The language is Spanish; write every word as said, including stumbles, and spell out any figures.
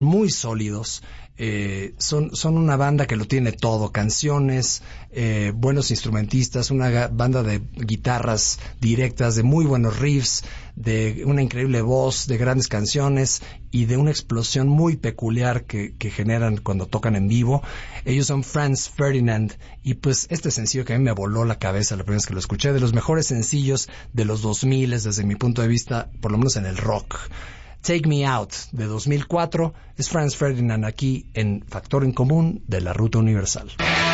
muy sólidos. Eh, son, son una banda que lo tiene todo, canciones, eh, buenos instrumentistas, una ga- banda de guitarras directas, de muy buenos riffs, de una increíble voz, de grandes canciones y de una explosión muy peculiar que, que generan cuando tocan en vivo. Ellos son Franz Ferdinand y pues este sencillo que a mí me voló la cabeza la primera vez que lo escuché, de los mejores sencillos de los dos mil desde mi punto de vista, por lo menos en el rock. Take Me Out, de dos mil cuatro, es Franz Ferdinand aquí en Factor en Común de la Ruta Universal.